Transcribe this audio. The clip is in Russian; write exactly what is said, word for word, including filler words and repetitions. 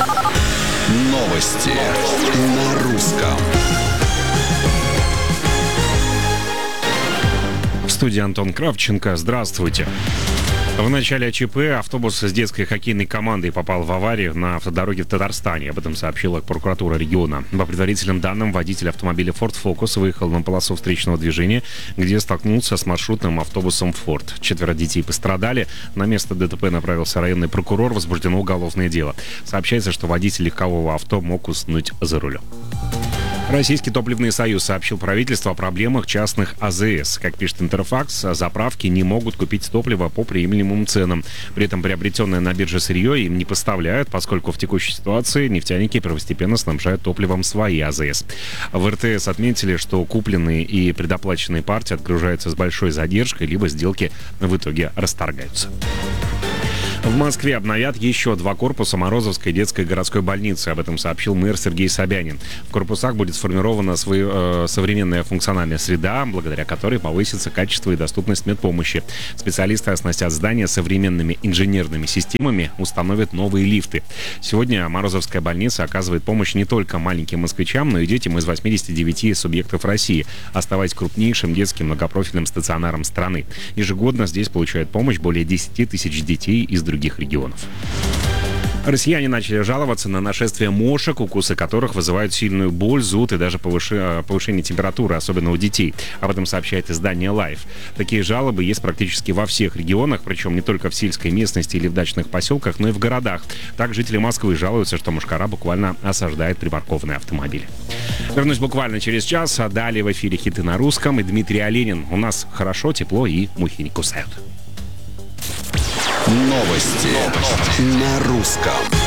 Новости на русском. В студии Антон Кравченко. Здравствуйте. В начале ЧП автобус с детской хоккейной командой попал в аварию на автодороге в Татарстане. Об этом сообщила прокуратура региона. По предварительным данным, водитель автомобиля Ford Focus выехал на полосу встречного движения, где столкнулся с маршрутным автобусом Ford. Четверо детей пострадали. На место ДТП направился районный прокурор. Возбуждено уголовное дело. Сообщается, что водитель легкового авто мог уснуть за рулем. Российский топливный союз сообщил правительству о проблемах частных АЗС. Как пишет Интерфакс, заправки не могут купить топливо по приемлемым ценам. При этом приобретенное на бирже сырье им не поставляют, поскольку в текущей ситуации нефтяники первостепенно снабжают топливом свои АЗС. В РТС отметили, что купленные и предоплаченные партии отгружаются с большой задержкой, либо сделки в итоге расторгаются. В Москве обновят еще два корпуса Морозовской детской городской больницы. Об этом сообщил мэр Сергей Собянин. В корпусах будет сформирована свою, э, современная функциональная среда, благодаря которой повысится качество и доступность медпомощи. Специалисты оснастят здание современными инженерными системами, установят новые лифты. Сегодня Морозовская больница оказывает помощь не только маленьким москвичам, но и детям из восьмидесяти девяти субъектов России, оставаясь крупнейшим детским многопрофильным стационаром страны. Ежегодно здесь получают помощь более десяти тысяч детей из других регионов. Россияне начали жаловаться на нашествие мошек, укусы которых вызывают сильную боль, зуд и даже повыши... повышение температуры, особенно у детей. Об этом сообщает издание Life. Такие жалобы есть практически во всех регионах, причем не только в сельской местности или в дачных поселках, но и в городах. Так жители Москвы жалуются, что мошкара буквально осаждает припаркованные автомобили. Вернусь буквально через час, а далее в эфире хиты на русском и Дмитрий Оленин. У нас хорошо, тепло и мухи не кусают. Новости на русском.